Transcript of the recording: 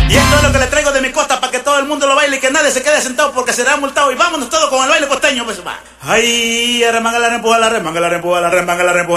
Y esto es lo que le traigo de mi costa para que todo el mundo lo baile y que nadie se quede sentado porque será multado. Y vámonos todos con el baile costeño, pues va. Ay, remanga la rempuja, la remanga la rempuja, la remanga la rempuja.